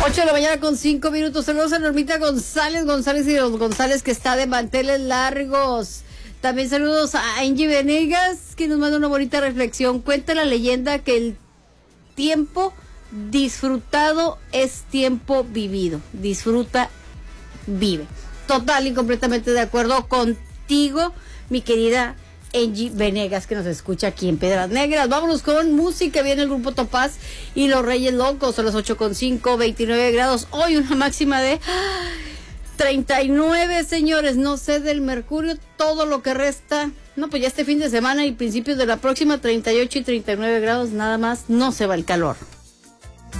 8 de la mañana con 5 minutos. Saludos a Normita González y los González, que está de manteles largos. También saludos a Angie Venegas, que nos manda una bonita reflexión. Cuenta la leyenda que el tiempo disfrutado es tiempo vivido. Disfruta, vive. Total y completamente de acuerdo contigo, mi querida Angie Venegas, que nos escucha aquí en Piedras Negras. Vámonos con música. Viene el grupo Topaz y los Reyes Locos a las 8:05, 29 grados. Hoy una máxima de 39, señores. No sé del mercurio, todo lo que resta. No, pues ya este fin de semana y principios de la próxima, 38 y 39 grados, nada más. No se va el calor.